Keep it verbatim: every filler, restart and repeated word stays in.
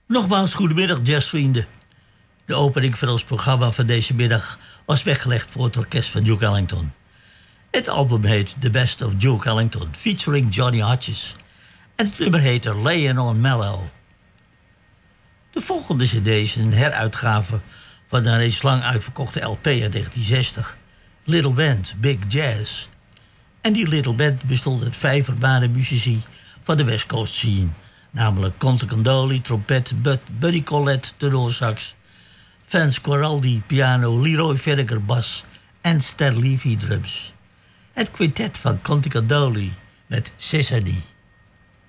Nogmaals, goedemiddag jazzvrienden. De opening van ons programma van deze middag was weggelegd voor het orkest van Duke Ellington. Het album heet The Best of Duke Ellington, featuring Johnny Hodges. En het nummer heet Layin' on Mellow. De volgende cd is een heruitgave van een reeds lang uitverkochte L P uit negentien zestig. Little Band, Big Jazz. En die Little Band bestond uit vijf ervaren muzici van de West Coast scene. Namelijk Conte Candoli, trompet, Bud, Buddy Collette, tenorsax, Vance Guaraldi, piano, Leroy Verriger, bas en Stan Levy, drums. Het quintet van Conte Candoli met Sesame.